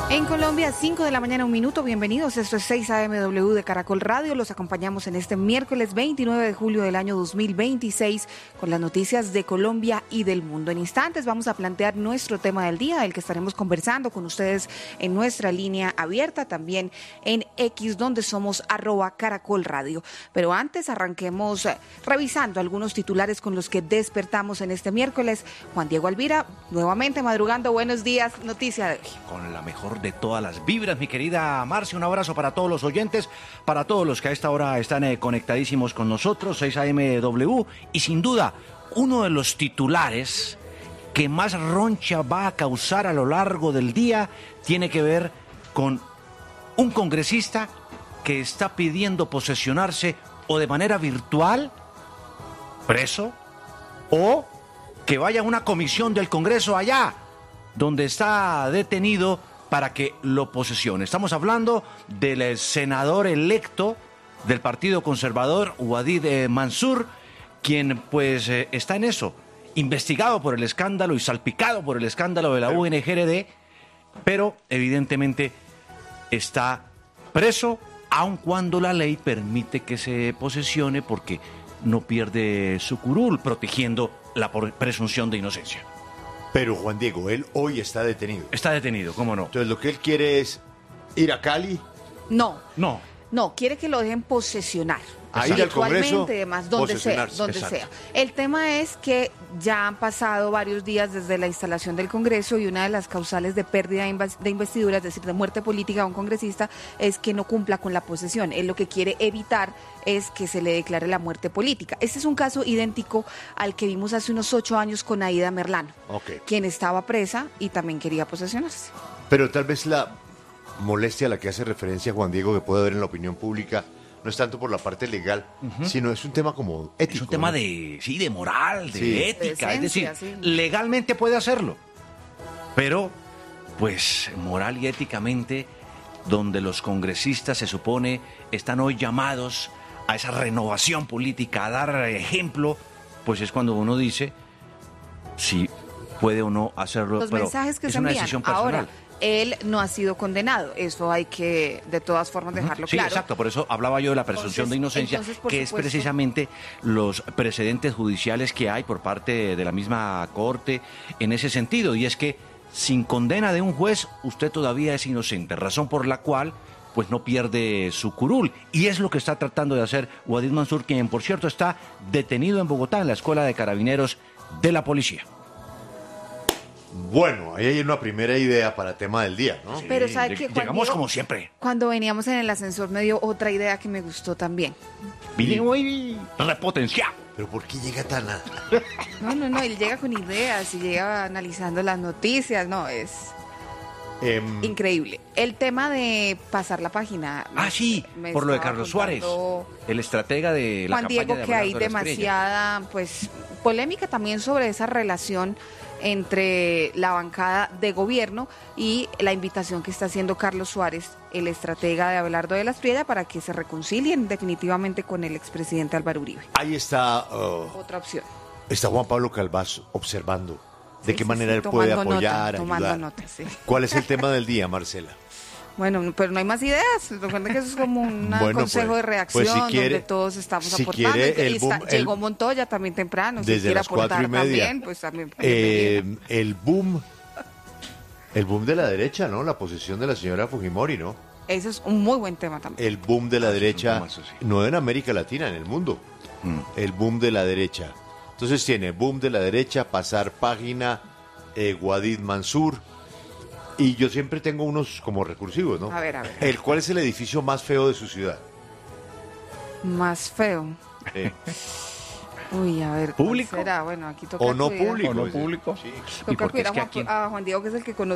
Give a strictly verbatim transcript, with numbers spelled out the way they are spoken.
En Colombia, cinco de la mañana, un minuto. Bienvenidos. Esto es seis A M W de Caracol Radio. Los acompañamos en este miércoles veintinueve de julio del año dos mil veintiséis con las noticias de Colombia y del mundo. En instantes vamos a plantear nuestro tema del día, del que estaremos conversando con ustedes en nuestra línea abierta, también en X, donde somos arroba Caracol Radio. Pero antes arranquemos eh, revisando algunos titulares con los que despertamos en este miércoles. Juan Diego Alvira, nuevamente madrugando. Buenos días. Noticia de hoy. Con la mejor de todas las vibras, mi querida Marcia, un abrazo para todos los oyentes, para todos los que a esta hora están eh, conectadísimos con nosotros, seis A M W, y sin duda, uno de los titulares que más roncha va a causar a lo largo del día tiene que ver con un congresista que está pidiendo posesionarse o de manera virtual, preso, o que vaya a una comisión del Congreso allá, donde está detenido, para que lo posesione. Estamos hablando del senador electo del Partido Conservador, Wadid eh, Mansur, quien pues eh, está en eso, investigado por el escándalo y salpicado por el escándalo de la U N G R D, pero evidentemente está preso, aun cuando la ley permite que se posesione porque no pierde su curul, protegiendo la presunción de inocencia. Pero Juan Diego, él hoy está detenido. Está detenido, ¿cómo no? Entonces lo que él quiere es ir a Cali. No. No. No, quiere que lo dejen posesionar. A ir al Congreso, además, donde sea, donde Exacto. sea. El tema es que ya han pasado varios días desde la instalación del Congreso y una de las causales de pérdida de investidura, es decir, de muerte política a un congresista, es que no cumpla con la posesión. Él lo que quiere evitar es que se le declare la muerte política. Este es un caso idéntico al que vimos hace unos ocho años con Aida Merlano, Okay. quien estaba presa y también quería posesionarse. Pero tal vez la molestia a la que hace referencia Juan Diego, que puede haber en la opinión pública, no es tanto por la parte legal, uh-huh. sino es un tema como ético. Es un tema, ¿no? de, sí, de moral, de sí. ética, de esencia, es decir, sí. legalmente puede hacerlo, pero pues moral y éticamente, donde los congresistas se supone están hoy llamados a esa renovación política, a dar ejemplo, pues es cuando uno dice si puede o no hacerlo. Los pero mensajes que es se una envían. decisión personal. Ahora, él no ha sido condenado, eso hay que de todas formas dejarlo sí, claro. Sí, exacto, por eso hablaba yo de la presunción Entonces, de inocencia, entonces, por que supuesto, es precisamente los precedentes judiciales que hay por parte de la misma Corte en ese sentido, y es que sin condena de un juez, usted todavía es inocente, razón por la cual pues no pierde su curul, y es lo que está tratando de hacer Wadid Mansur, quien por cierto está detenido en Bogotá, en la Escuela de Carabineros de la Policía. Bueno, ahí hay una primera idea para el tema del día, ¿no? Sí, Pero ¿sabe qué, Juan llegamos Diego? como siempre. Cuando veníamos en el ascensor me dio otra idea que me gustó también. Vine hoy repotenciado. Pero ¿por qué llega tan a... No, no, no, él llega con ideas y llega analizando las noticias, no, es Eh, increíble. El tema de pasar la página. Ah, sí, me por lo de estaba Carlos Suárez, contando el estratega de la Juan campaña Diego, de que hay Abelardo de la Espriella. demasiada pues polémica también sobre esa relación entre la bancada de gobierno y la invitación que está haciendo Carlos Suárez, el estratega de Abelardo de la Espriella, para que se reconcilien definitivamente con el expresidente Álvaro Uribe. Ahí está, uh, Otra opción. está Juan Pablo Calvás observando de Sí, qué sí, manera sí, él puede tomando apoyar, nota, tomando ayudar. nota, sí. ¿Cuál es el tema del día, Marcela? Bueno, pero no hay más ideas. Recuerden que eso es como un Bueno, consejo pues, de reacción pues si quiere- donde todos estamos si aportando. quiere, Y el está- boom- llegó el- Montoya también temprano. Si Desde quiere las cuatro aportar y media. también, pues también. Eh, bienvenido. el boom, el boom de la derecha, ¿no? La posición de la señora Fujimori, ¿no? Eso es un muy buen tema también. El boom de la Ah, es un derecha, temazo, sí. no en América Latina, en el mundo. Mm. El boom de la derecha. Entonces tiene boom de la derecha, pasar página, eh, Wadid Mansur. Y yo siempre tengo unos como recursivos, ¿no? A ver, a ver. El cuál es el edificio más feo de su ciudad. Más feo. Eh, Uy, a ver. ¿cuál ¿Público? será? Bueno, aquí toca o no cuidar. público. O no ese. público. Sí. ¿Y Toca por qué es cuidar a que Juan, aquí? a Juan Diego, que es el que conoce